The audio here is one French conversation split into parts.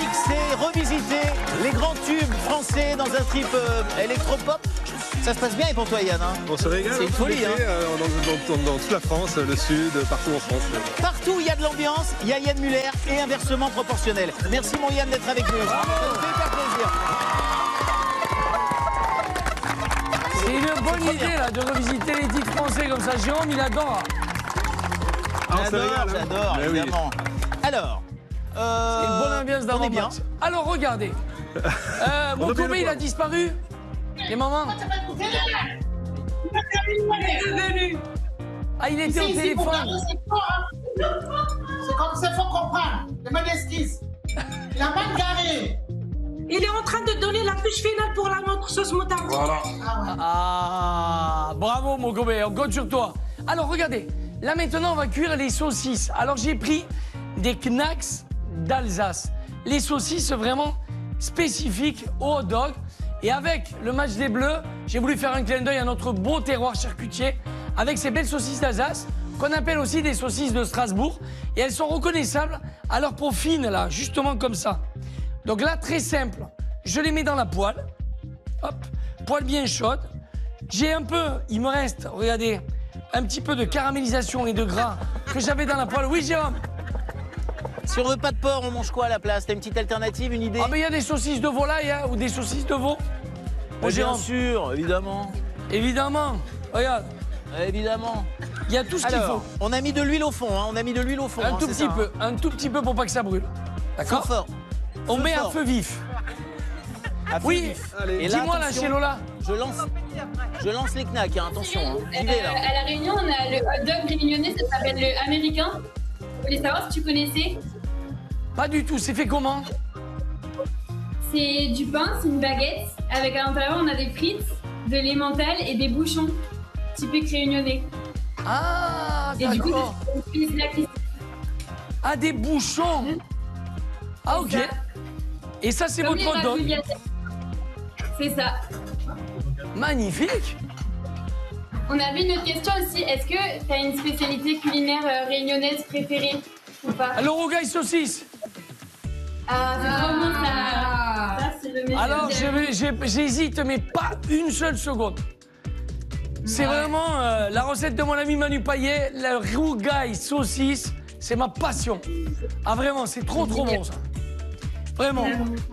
remixer, revisiter les grands tubes français dans un trip électropop. Ça se passe bien et pour toi Yann hein. On se régale. C'est une folie hein. Dans toute la France, le sud, partout en France. Partout où il y a de l'ambiance, il y a Yann Muller et inversement proportionnel. Merci mon Yann d'être avec nous. Ça me fait hyper plaisir. C'est une bonne idée là de revisiter les titres français comme ça. Jérôme, il adore. J'adore, évidemment. Alors, c'est une bonne ambiance d'avant bien. Alors regardez, mon copain il a disparu. Les mamans. Ah, il était au téléphone. C'est comme ça, faut comprendre. Je m'excuse. Il a mal garé. Il est en train de donner la touche finale pour notre sauce moutarde. Voilà. Ah, bravo mon copain, on compte sur toi. Alors regardez, là maintenant on va cuire les saucisses. Alors j'ai pris des knacks d'Alsace. Les saucisses vraiment spécifiques au hot dog. Et avec le match des Bleus, j'ai voulu faire un clin d'œil à notre beau terroir charcutier avec ces belles saucisses d'Alsace qu'on appelle aussi des saucisses de Strasbourg. Et elles sont reconnaissables à leur peau fine là, justement comme ça. Donc là, très simple, je les mets dans la poêle. Hop, poêle bien chaude. J'ai un peu, il me reste, regardez, un petit peu de caramélisation et de gras que j'avais dans la poêle. Oui, Jérôme? Si on veut pas de porc, on mange quoi à la place? T'as une petite alternative, une idée? Ah ben il y a des saucisses de volaille hein, ou des saucisses de veau. Bien Jérôme. sûr, évidemment. Évidemment, regarde, Évidemment. il y a tout ce qu'il faut. On a mis de l'huile au fond, hein. On a mis de l'huile au fond. Un hein, tout c'est petit ça, peu, un tout petit peu pour pas que ça brûle. D'accord? Fort. On met fort. à feu vif. À feu Oui, vif. Allez. Et là, dis-moi là, attention, chez Lola. je lance les knacks, hein. Attention, hein. J'y vais là. À La Réunion, on a le hot dog réunionnais, ça s'appelle le américain. Je voulais savoir si tu connaissais. Pas du tout, c'est fait comment? C'est du pain, c'est une baguette. Avec à l'intérieur, on a des frites, de l'emmental et des bouchons typiques réunionnais. Ah, Et du coup, d'accord. c'est une snack ici. Ah, des bouchons. Ah, ok. C'est ça. Et ça, c'est Comme votre les hot dog. ravioliates. C'est ça. Magnifique. On avait une autre question aussi. Est-ce que tu as une spécialité culinaire réunionnaise préférée ou pas? Alors, rogaille saucisse. Ah, c'est trop bon ça. Ça, c'est le meilleur. Alors, j'hésite, mais pas une seule seconde. C'est vraiment la recette de mon ami Manu Payet, la rougaille saucisse, c'est ma passion. Ah vraiment, c'est trop bon ça. Vraiment.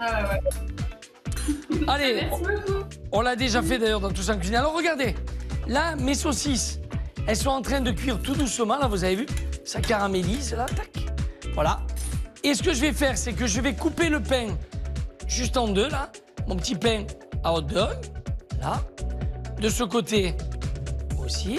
Allez, Merci beaucoup. on l'a déjà fait d'ailleurs dans Tous en cuisine. Alors regardez, là mes saucisses, elles sont en train de cuire tout doucement, là vous avez vu, ça caramélise, là, tac. Voilà. Et ce que je vais faire, c'est que je vais couper le pain juste en deux, là. Mon petit pain à hot dog, là. De ce côté aussi.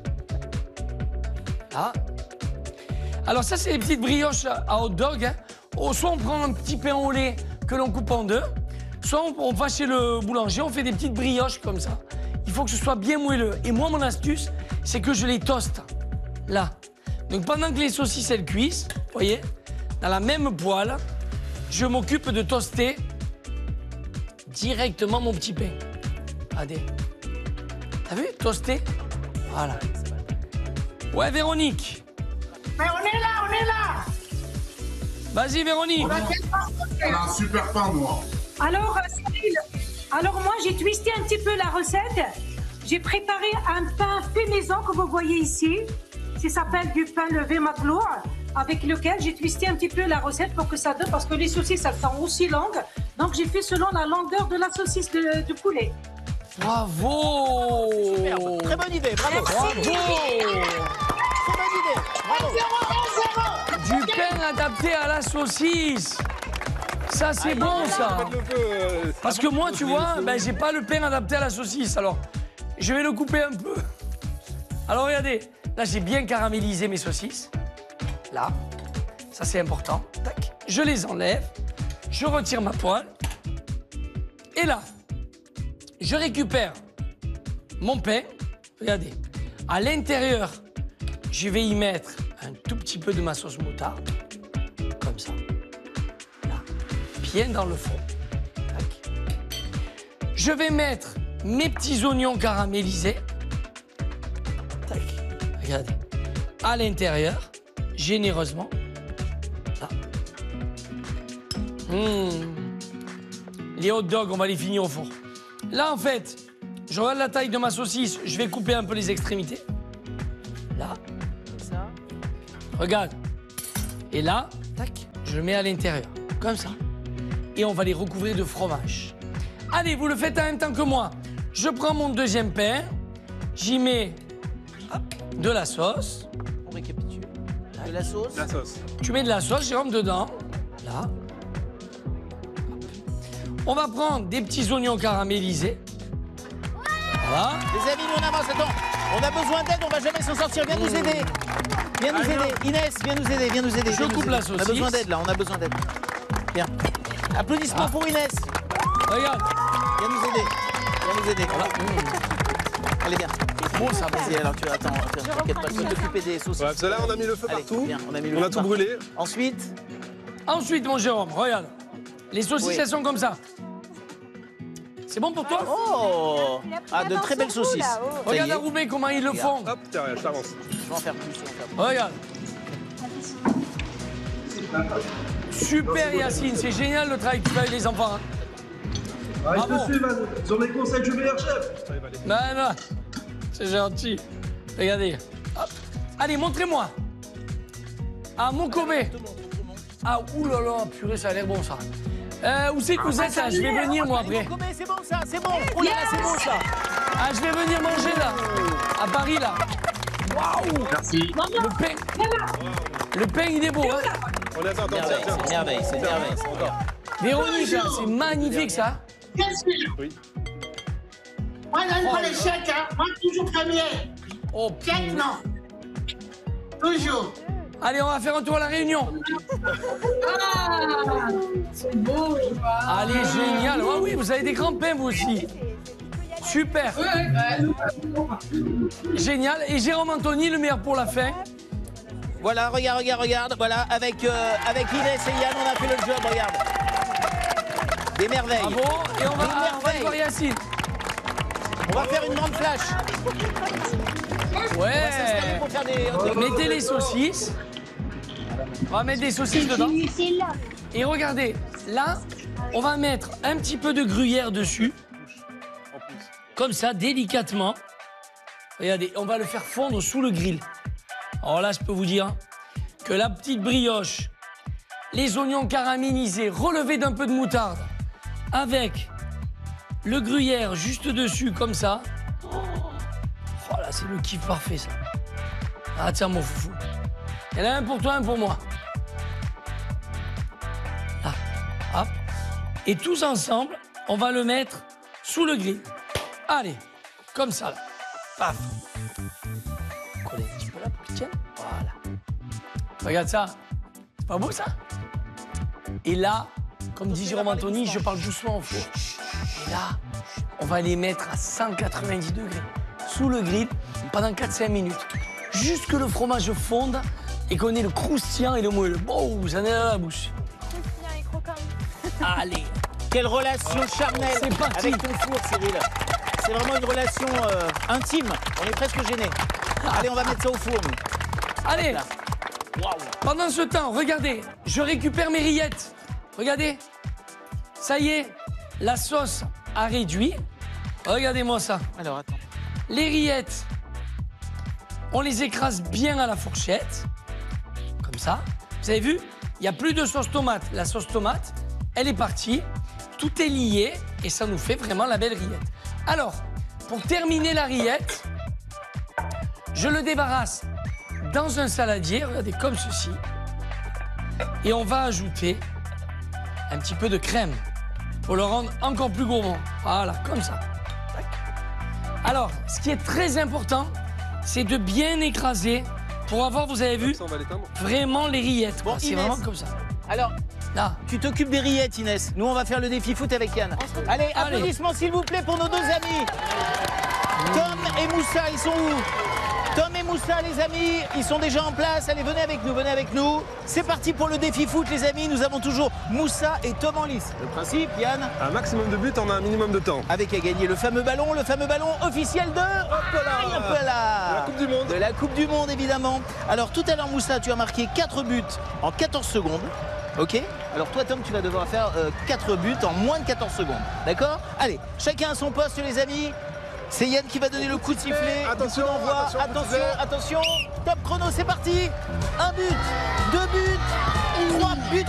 Là. Alors ça, c'est les petites brioches à hot dog. Hein. Soit on prend un petit pain au lait que l'on coupe en deux, soit on va chez le boulanger, on fait des petites brioches comme ça. Il faut que ce soit bien moelleux. Et moi, mon astuce, c'est que je les toste, là. Donc pendant que les saucisses, elles cuisent, vous voyez, dans la même poêle, je m'occupe de toaster directement mon petit pain. Regardez. T'as vu? Toaster. Voilà. Ouais, Véronique. Mais on est là. Vas-y, Véronique. On a un super pain, moi. Alors, Cyril, moi j'ai twisté un petit peu la recette. J'ai préparé un pain fait maison que vous voyez ici. Ça s'appelle du pain levé matelot, avec lequel j'ai twisté un petit peu la recette pour que ça donne, parce que les saucisses elles sont aussi longues. Donc j'ai fait selon la longueur de la saucisse de poulet. Bravo. Superbe. Très bonne idée, bravo. Bravo. Très bonne idée, bravo. Du pain adapté à la saucisse. Ça, c'est bon, ça. Parce que moi, tu vois, ben, j'ai pas le pain adapté à la saucisse. Alors, je vais le couper un peu. Alors, regardez. Là, j'ai bien caramélisé mes saucisses. Là. Ça, c'est important. Tac. Je les enlève. Je retire ma poêle. Et là, je récupère mon pain. Regardez. À l'intérieur, je vais y mettre un tout petit peu de ma sauce moutarde. Comme ça. Là. Bien dans le fond. Tac. Je vais mettre mes petits oignons caramélisés. Tac. Regardez. À l'intérieur, généreusement. Là. Les hot dogs, on va les finir au four. Là, en fait, je regarde la taille de ma saucisse. Je vais couper un peu les extrémités. Là. Comme ça. Regarde. Et là, tac, je le mets à l'intérieur. Comme ça. Et on va les recouvrir de fromage. Allez, vous le faites en même temps que moi. Je prends mon deuxième pain. J'y mets hop, de la sauce. On récapitule. De la sauce. La sauce. Tu mets de la sauce, Jérôme, dedans. Là. On va prendre des petits oignons caramélisés. Voilà. Les amis, nous on avance. Attends, on a besoin d'aide, on va jamais s'en sortir. Viens nous aider. Viens nous aider. Inès, viens nous aider, viens nous aider. Je viens nous coupe aider. la On a saucisse. besoin d'aide là, on a besoin d'aide. Viens. Applaudissements pour Inès. Regarde. Viens nous aider. Viens nous aider. Allez, viens. Bon, ça va. Vas-y, alors tu attends, t'inquiète pas, je vais t'occuper des saucisses. Ouais, parce que là, on a mis le feu Allez, partout. viens, on a mis le On a feu tout partout. brûlé. Ensuite, Ensuite, mon Jérôme, regarde. Les saucisses, Oui. elles sont comme ça. C'est bon pour toi? oh, ah, de très belles saucisses. Ça y Regarde est. à Roubaix comment ils le font. Hop, tiens, je t'avance. Je vais en faire plus, je vais en faire plus. Regarde. Super Yacine, c'est génial le travail que tu fais avec les enfants. Hein. Ah, ils Bravo. te suivent, hein. Ils ont les conseils du meilleur chef. Non, non, c'est gentil. Regardez. Hop. Allez, montrez-moi. Ah, mon Kobe. Ah, oulala, purée, ça a l'air bon ça. Où c'est que vous êtes là? Je vais venir moi après. C'est bon ça, c'est bon. Oh là là, c'est bon ça. Ah, je vais venir manger là. À Paris là. Waouh. Merci. Le pain. Le pain, il est beau. Hein. On attend, attends, Merveille, tiens, c'est tiens. merveille, c'est merveille. c'est encore. Véronique, là, c'est magnifique ça. Qu'est-ce que je... Oui. Moi, je donne pas les chèques, hein. Moi, toujours premier. Oh, Chèque, non. Toujours. allez, on va faire un tour à la Réunion. Ah, c'est beau. Allez, génial. Ah oui, vous avez des grands pains vous aussi. Super. Génial. Et Jérôme Anthony, le meilleur pour la fin. Voilà, regarde. Voilà, avec Inès et Yann, on a fait le job, regarde. Des merveilles. Bravo. Et on va aller voir Yacine. On va faire une grande flash. On va s'installer Ouais. pour faire des... Mettez les saucisses. On va mettre des saucisses dedans. Et regardez, là, on va mettre un petit peu de gruyère dessus. Comme ça, délicatement. Regardez, on va le faire fondre sous le grill. Alors là, je peux vous dire que la petite brioche, les oignons caramélisés, relevés d'un peu de moutarde, avec le gruyère juste dessus, comme ça. Oh là, c'est le kiff parfait, ça. Ah, tiens, mon foufou. Il y en a un pour toi, un pour moi. Là, hop. Et tous ensemble, on va le mettre sous le grill. Allez, comme ça, là. Paf. Coller un petit peu là pour qu'il tienne. Voilà. Regarde ça. C'est pas beau, ça? Et là, comme dit Jérôme Anthony, je parle doucement au four. Et là, on va les mettre à 190 degrés sous le grill pendant 4-5 minutes. Juste que le fromage fonde et qu'on ait le croustillant et le moelleux. Bon, vous en avez dans la bouche. Allez. Quelle relation charnelle C'est parti. avec ton four, Cyril. C'est vraiment une relation intime. On est presque gênés. Allez, on va mettre ça au four. nous. Allez. Là. Waouh. Pendant ce temps, regardez, je récupère mes rillettes. Regardez. Ça y est, la sauce a réduit. Regardez-moi ça. Alors, attends. Les rillettes, on les écrase bien à la fourchette. Comme ça. Vous avez vu? Il n'y a plus de sauce tomate. La sauce tomate, elle est partie. Tout est lié et ça nous fait vraiment la belle rillette. Alors, pour terminer la rillette, je le débarrasse dans un saladier, regardez, comme ceci. Et on va ajouter un petit peu de crème pour le rendre encore plus gourmand. Voilà, comme ça. Tac. Alors, ce qui est très important, c'est de bien écraser pour avoir, vous avez vu, Ça, on va l'éteindre. vraiment les rillettes. Bon, C'est Inès. vraiment comme ça. Alors, Là. tu t'occupes des rillettes, Inès. Nous, on va faire le défi foot avec Yann. Allez, applaudissements, s'il vous plaît, pour nos deux amis. Tom et Moussa, ils sont où? Tom et Moussa, les amis, ils sont déjà en place. Allez, venez avec nous, venez avec nous. C'est parti pour le défi foot, les amis. Nous avons toujours Moussa et Tom en lice. Le principe, Yann, Un maximum de buts en un minimum de temps. avec à gagner le fameux ballon officiel de... Hop là. La Coupe du Monde. De la Coupe du Monde, évidemment. Alors, tout à l'heure, Moussa, tu as marqué 4 buts en 14 secondes. OK? Alors toi, Tom, tu vas devoir faire 4 buts en moins de 14 secondes. D'accord? Allez, chacun à son poste, les amis. C'est Yann qui va donner le coup de sifflet. Attention, attention. Top chrono, c'est parti. 1 but, 2 buts, 3 buts.